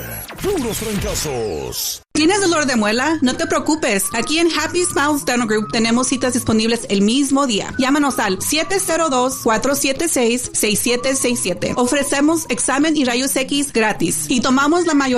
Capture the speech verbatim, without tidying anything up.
Puros fracasos. ¿Tienes dolor de muela? No te preocupes. Aquí en Happy Smiles Dental Group tenemos citas disponibles el mismo día. Llámanos al siete cero dos, cuatro siete seis, seis siete seis siete. Ofrecemos examen y rayos X gratis y tomamos la mayoría